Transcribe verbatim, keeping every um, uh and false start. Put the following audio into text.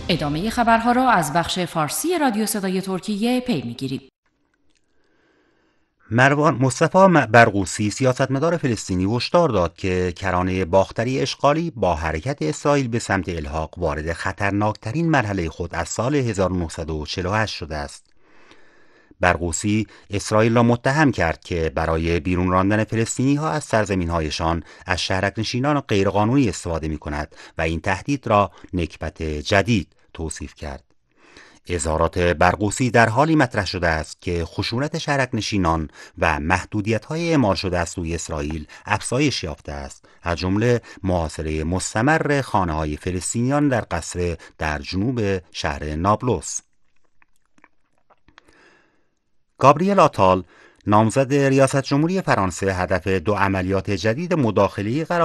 ادامه خبرها را از بخش فارسی رادیو صدای ترکیه پی میگیرید. مروان مصطفی برغوثی سیاستمدار فلسطینی هشدار داد که کرانه باختری اشغالی با حرکت اسرائیل به سمت الحاق وارد خطرناکترین مرحله خود از سال هزار و نهصد و چهل و هشت شده است. برغوثی اسرائیل را متهم کرد که برای بیرون راندن فلسطینی ها از سرزمین‌هایشان از شهرک‌نشینان غیرقانونی استفاده می کند و این تهدید را نکبت جدید توصیف کرد. اظهارات برغوثی در حالی مطرح شده است که خشونت شهرک‌نشینان و محدودیت‌های اعمال شده از سوی اسرائیل افزایش یافته است، از جمله محاصره مستمر خانه‌های فلسطینیان در قصر در جنوب شهر نابلس. گابریل آتال، نامزد ریاست جمهوری فرانسه، هدف دو عملیات جدید مداخله‌ای قرار